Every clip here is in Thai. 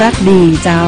รักดีเจ้า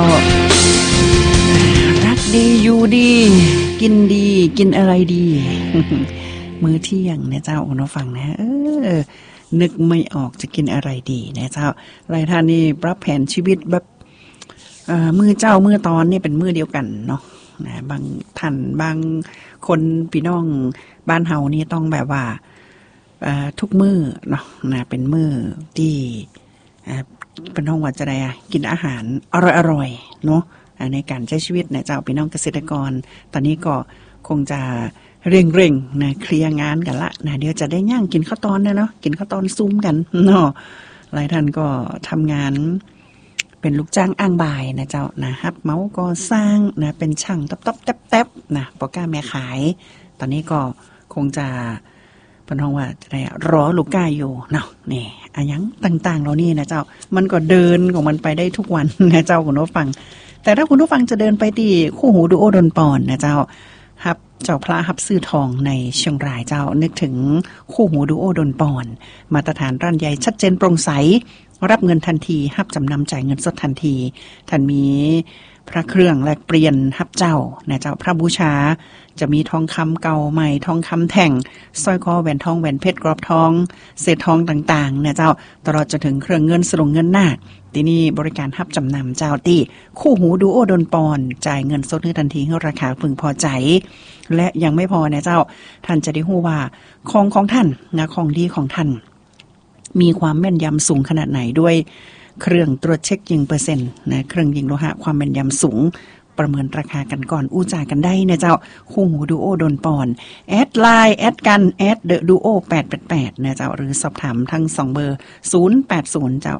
รักดีอยู่ดีกินดีกินอะไรดี มื้อเที่ยงเนี่ยเจ้าคุณผู้ฟังนะนึกไม่ออกจะกินอะไรดีนะเจ้าหลายท่านนี่ปรับแผนชีวิตแบบมื้อเจ้ามื้อตอนนี่เป็นมื้อเดียวกันเนาะนะบางท่านบางคนพี่น้องบ้านเฮานี่ต้องแบบว่าทุกมื้อเนาะนะเป็นมื้อที่เป็นห้องว่าจะได้กินอาหารอร่อยๆเนาะในการใช้ชีวิตนะเจ้าพี่น้องเกษตรกรตอนนี้ก็คงจะเร่งๆนะเคลียร์งานกันละนะเดี๋ยวจะได้ย่างกินข้าวตอนนะเนาะกินข้าวตอนซุ้มกันเนาะหลายท่านก็ทำงานเป็นลูกจ้างอ้างบายนะเจ้านะครับเมาก็สร้างนะเป็นช่างต๊อบๆแต๊บๆนะพ่อค้าแม่ขายตอนนี้ก็คงจะพนองว่าจะได้รอลูกก้าอยู่เนาะนี่อะยังต่างๆเรานี่นะเจ้ามันก็เดินของมันไปได้ทุกวันนะเจ้าคุณผู้ฟังแต่ถ้าคุณผู้ฟังจะเดินไปที่คู่หูดูโอดนปอนนะเจ้าฮับเจ้าพระฮับซื้อทองในเชียงรายเจ้านึกถึงคู่หูดูโอดนปอนมาตรฐานร้านใหญ่ชัดเจนโปร่งใสรับเงินทันทีฮับจำนำจ่ายเงินสดทันทีท่านมีพระเครื่องแลกเปลี่ยนฮับเจ้านะเจ้าพระบูชาจะมีทองคำเก่าใหม่ทองคำแท่งสร้อยคอแหวนทองแหวนเพชรกรอบทองเศษทองต่างๆนะเจ้าตลอดจนถึงเครื่องเงินสลงเงินหน้าที่นี่บริการฮับจำนำเจ้าที่คู่หูดูโอดนปอนจ่ายเงินสดให้ทันทีให้ราคาพึงพอใจและยังไม่พอนะเจ้าท่านจะได้รู้ว่าของท่านนะของดีของท่านมีความแม่นยำสูงขนาดไหนด้วยเครื่องตรวจเช็คยิงเปอร์เซ็นต์นะเครื่องยิงโลหะความแม่นยำสูงประเมินราคากันก่อนอู้จ่ายกันได้นะเจ้าคู่หูดูโอดนปอนแอดไลน์แอดกันแอดเดอะดูโอ888นะเจ้าหรือสอบถามทั้ง2เบอร์080เจ้า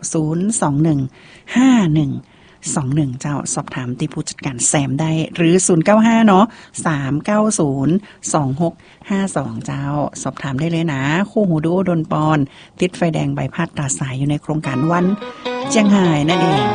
0215121เจ้าสอบถามที่ผู้จัดการแซมได้หรือ095เนาะ3902652เจ้าสอบถามได้เลยนะคู่หูดูโอดนปอนติดไฟแดงใบพัดตราสายอยู่ในโครงการวันเจียงไฮ้นั่นเอง